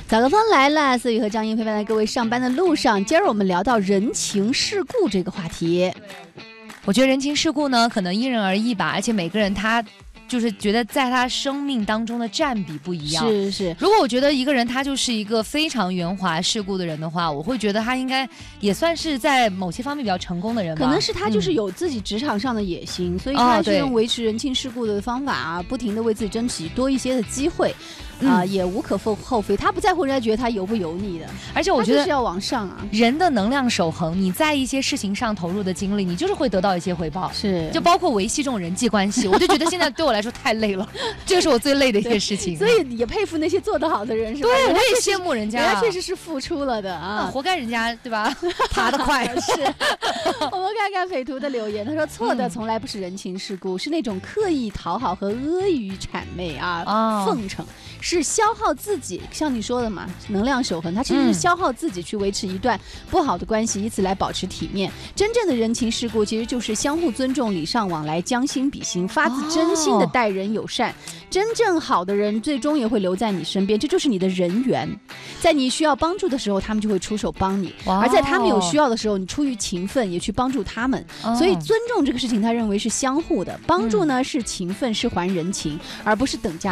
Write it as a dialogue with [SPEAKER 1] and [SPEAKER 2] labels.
[SPEAKER 1] 早高峰来了，思雨和张英陪伴在各位上班的路上。今儿我们聊到人情世故这个话题。
[SPEAKER 2] 我觉得人情世故呢，可能因人而异吧，而且每个人他就是觉得在他生命当中的占比不一样。
[SPEAKER 1] 是。
[SPEAKER 2] 如果我觉得一个人他就是一个非常圆滑世故的人的话，我会觉得他应该也算是在某些方面比较成功的人吧。
[SPEAKER 1] 可能是他就是有自己职场上的野心，所以他是用维持人情世故的方法啊，不停的为自己争取多一些的机会。也无可厚非，他不在乎人家觉得他油不油腻的，
[SPEAKER 2] 而且我觉得
[SPEAKER 1] 就是要往上啊。
[SPEAKER 2] 人的能量守恒，你在一些事情上投入的精力，你就是会得到一些回报。
[SPEAKER 1] 是，
[SPEAKER 2] 就包括维系这种人际关系，我就觉得现在对我来说太累了，这个是我最累的一件事情。
[SPEAKER 1] 所以也佩服那些做得好的人，是吧？
[SPEAKER 2] 对，我也羡慕人家，
[SPEAKER 1] 人家确实是付出了的啊，
[SPEAKER 2] 活该人家对吧？爬得快。
[SPEAKER 1] 是。我们看看匪徒的留言，他说错的从来不是人情世故，是那种刻意讨好和阿谀谄媚啊，奉承。是消耗自己，像你说的嘛，能量守恒，它其实是消耗自己去维持一段不好的关系，以此来保持体面。真正的人情世故其实就是相互尊重、礼尚往来、将心比心，发自真心的待人友善。真正好的人最终也会留在你身边，这就是你的人缘。在你需要帮助的时候，他们就会出手帮你，而在他们有需要的时候，你出于情分也去帮助他们。所以尊重这个事情，他认为是相互的，帮助呢是情分，是还人情，而不是等价。